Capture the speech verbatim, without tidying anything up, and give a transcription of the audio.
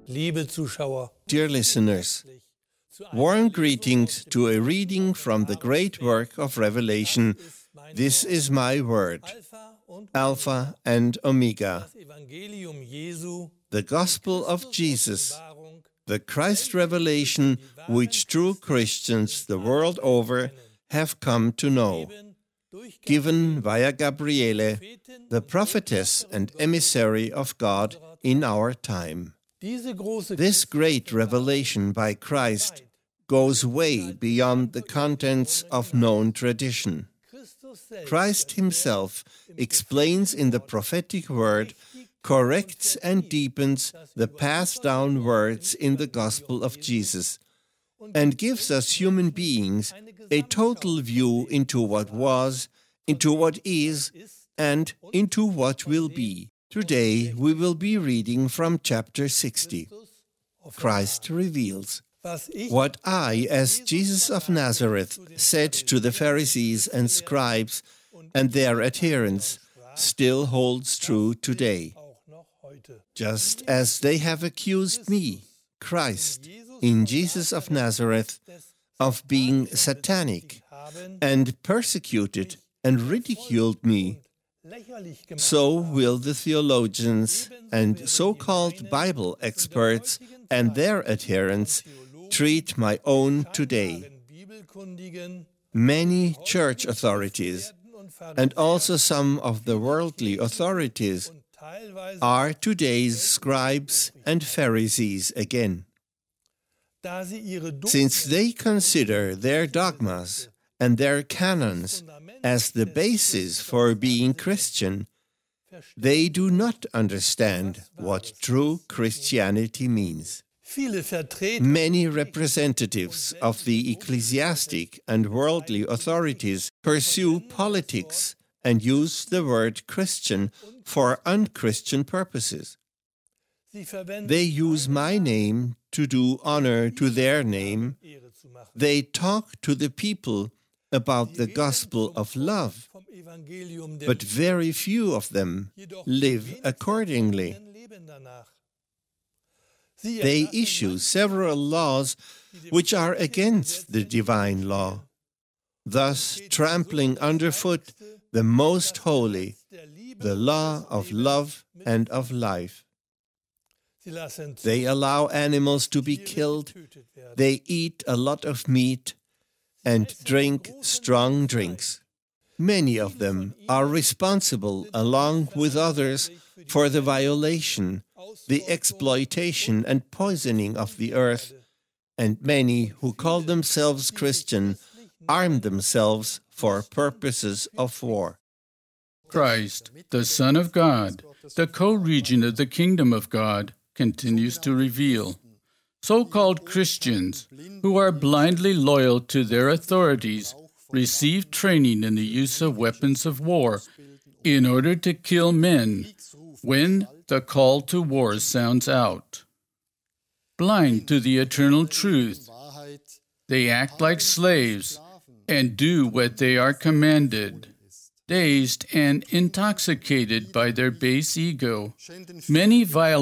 Liebe Zuschauer, Dear listeners, warm greetings to a reading from the great work of Revelation. This is my word, Alpha and Omega, das Evangelium Jesu, the gospel of Jesus, the Christ revelation which true Christians the world over have come to know, given via Gabriele, the prophetess and emissary of God in our time. This great revelation by Christ goes way beyond the contents of known tradition. Christ himself explains in the prophetic word, corrects and deepens the passed-down words in the gospel of Jesus, and gives us human beings a total view into what was, into what is, and into what will be. Today we will be reading from chapter sixty. Christ reveals. What I, as Jesus of Nazareth, said to the Pharisees and scribes and their adherents, still holds true today. Just as they have accused me, Christ, in Jesus of Nazareth, of being satanic, and persecuted and ridiculed me, so will the theologians and so-called Bible experts and their adherents treat my own today. Many church authorities, and also some of the worldly authorities, are today's scribes and Pharisees again. Since they consider their dogmas and their canons as the basis for being Christian, they do not understand what true Christianity means. Many representatives of the ecclesiastic and worldly authorities pursue politics and use the word Christian for unchristian purposes. They use my name to do honor to their name. They talk to the people about the gospel of love, but very few of them live accordingly. They issue several laws which are against the divine law, thus trampling underfoot the most holy, the law of love and of life. They allow animals to be killed, they eat a lot of meat, and drink strong drinks. Many of them are responsible, along with others, for the violation, the exploitation and poisoning of the earth, and many who call themselves Christian arm themselves for purposes of war. Christ, the Son of God, the co-regent of the kingdom of God, continues to reveal. So-called Christians, who are blindly loyal to their authorities, receive training in the use of weapons of war in order to kill men when the call to war sounds out. Blind to the eternal truth, they act like slaves and do what they are commanded. Dazed and intoxicated by their base ego, many violate